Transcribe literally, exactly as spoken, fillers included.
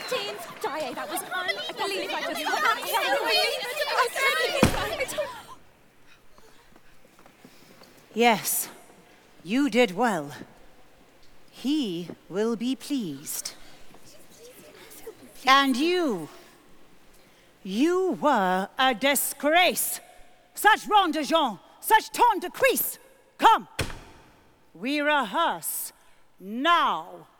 Teens, Daae, that was unbelievable. I just Yes, you did well. He will be pleased. And you, you were a disgrace. Such rendition, such ton de cuisse. Come, we rehearse now.